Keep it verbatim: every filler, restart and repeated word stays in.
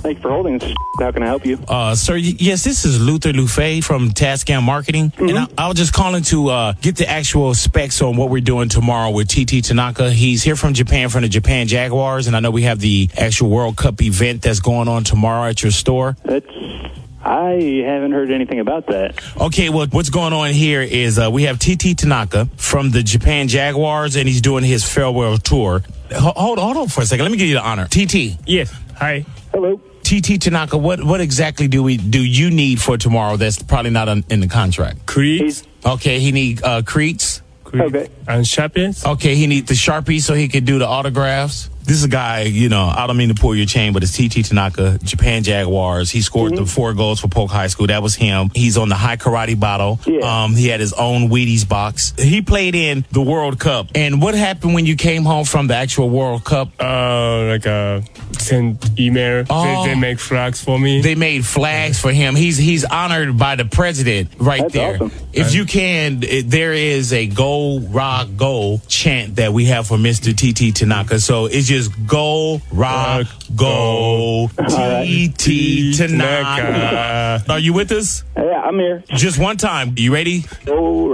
Thank you for holding this. How can I help you? Uh, sir, y- yes, this is Luther Lufay from Tascam Marketing. Mm-hmm. And I, I was just calling to uh, get the actual specs on what we're doing tomorrow with T T Tanaka. He's here from Japan, from the Japan Jaguars. And I know we have the actual World Cup event that's going on tomorrow at your store. That's... I haven't heard anything about that. Okay, well, what's going on here is uh, we have T T Tanaka from the Japan Jaguars, and he's doing his farewell tour. Ho- Hold, hold on for a second. Let me give you the honor. T T. Yes. Hi. Hello. T T Tanaka, what, what exactly do we do you need for tomorrow that's probably not on, in the contract? Creeds. Okay, he need uh, cleats. Okay. And Sharpies. Okay, he need the Sharpie so he could do the autographs. This is a guy, you know, I don't mean to pull your chain, but it's T T Tanaka, Japan Jaguars. He scored mm-hmm. the four goals for Polk High School. That was him. He's on the high karate bottle. Yeah. Um, he had his own Wheaties box. He played in the World Cup. And what happened when you came home from the actual World Cup? Uh, like uh, send email. Oh. They, they make flags for me. They made flags for him. He's he's honored by the president right That's there. awesome. If you can, it, there is a go, rock, go chant that we have for Mister T T Tanaka. So it's just go, rock, go, T T Tanaka. Are you with us? Yeah, I'm here. Just one time. You ready? Go